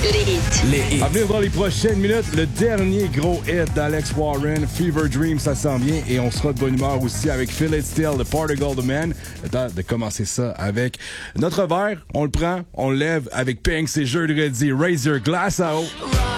les hits. Les hits. À venir dans les prochaines minutes, le dernier gros hit d'Alex Warren, Fever Dream, ça s'en vient. Et on sera de bonne humeur aussi avec Phil It Still, The Particle The Man. Le temps de commencer ça avec notre verre. On le prend, on le lève avec Pink, c'est jeudi. Raise your glass out.